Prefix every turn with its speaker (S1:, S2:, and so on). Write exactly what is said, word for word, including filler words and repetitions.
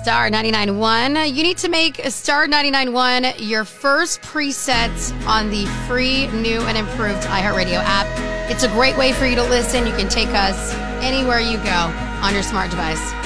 S1: Star ninety-nine point one. You need to make Star ninety-nine point one your first preset on the free, new, and improved iHeartRadio app. It's a great way for you to listen. You can take us anywhere you go on your smart device.